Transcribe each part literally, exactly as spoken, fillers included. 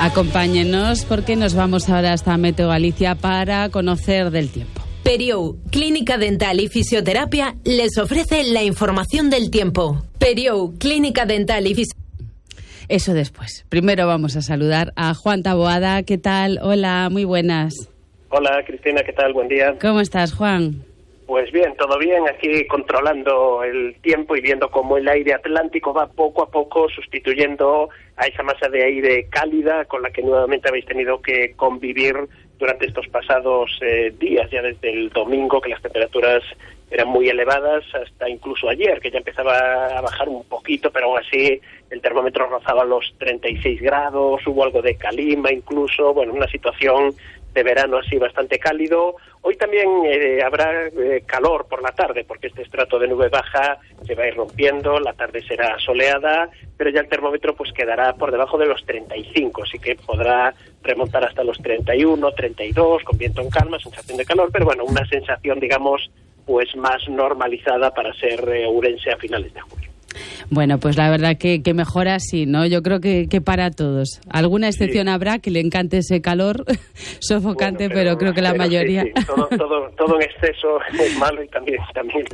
Acompáñenos porque nos vamos ahora hasta Meteo Galicia para conocer del tiempo. Periou, Clínica Dental y Fisioterapia, les ofrece la información del tiempo. Periou, Clínica Dental y Fisioterapia. Eso después. Primero vamos a saludar a Juan Taboada. ¿Qué tal? Hola, muy buenas. Hola, Cristina, ¿qué tal? Buen día. ¿Cómo estás, Juan? Pues bien, todo bien, aquí controlando el tiempo y viendo cómo el aire atlántico va poco a poco sustituyendo a esa masa de aire cálida con la que nuevamente habéis tenido que convivir durante estos pasados eh, días, ya desde el domingo, que las temperaturas eran muy elevadas, hasta incluso ayer, que ya empezaba a bajar un poquito, pero aún así el termómetro rozaba los treinta y seis grados, hubo algo de calima incluso, bueno, una situación de verano así bastante cálido. Hoy también eh, habrá eh, calor por la tarde, porque este estrato de nube baja se va a ir rompiendo, la tarde será soleada, pero ya el termómetro pues quedará por debajo de los treinta y cinco, así que podrá remontar hasta los treinta y uno, treinta y dos, con viento en calma, sensación de calor, pero bueno, una sensación, digamos, pues más normalizada para ser eh, ourense a finales de julio. Bueno, pues la verdad que, que mejor así, ¿no? Yo creo que, que para todos. Alguna excepción sí habrá que le encante ese calor sofocante, bueno, pero, pero creo que la pero mayoría... Sí, sí. Todo, todo, todo en exceso es malo y también... también.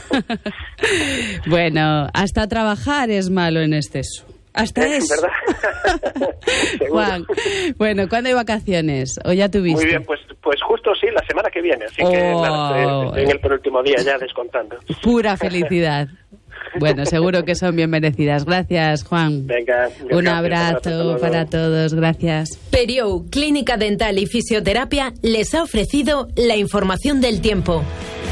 Bueno, hasta trabajar es malo en exceso. Hasta es eso. ¿Verdad? Juan, bueno, ¿cuándo hay vacaciones? ¿O ya tuviste? Muy bien, pues pues justo sí, la semana que viene, así oh, que nada, estoy, estoy en el penúltimo día ya descontando. Pura felicidad. Bueno, seguro que son bien merecidas. Gracias, Juan. Venga, un abrazo para todos. Gracias. Periou, Clínica Dental y Fisioterapia, les ha ofrecido la información del tiempo.